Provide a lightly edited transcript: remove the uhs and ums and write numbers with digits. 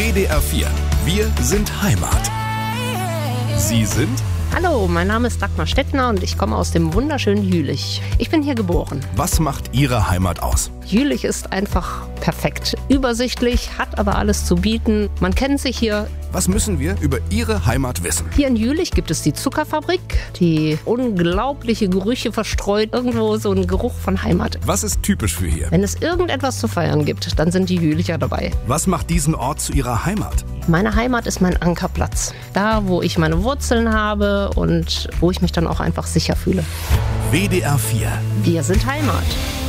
WDR 4. Wir sind Heimat. Sie sind? Hallo, mein Name ist Dagmar Stettner und ich komme aus dem wunderschönen Jülich. Ich bin hier geboren. Was macht Ihre Heimat aus? Jülich ist einfach perfekt. Übersichtlich, hat aber alles zu bieten. Man kennt sich hier. Was müssen wir über Ihre Heimat wissen? Hier in Jülich gibt es die Zuckerfabrik, die unglaubliche Gerüche verstreut. Irgendwo so ein Geruch von Heimat. Was ist typisch für hier? Wenn es irgendetwas zu feiern gibt, dann sind die Jülicher dabei. Was macht diesen Ort zu Ihrer Heimat? Meine Heimat ist mein Ankerplatz. Da, wo ich meine Wurzeln habe und wo ich mich dann auch einfach sicher fühle. WDR 4. Wir sind Heimat.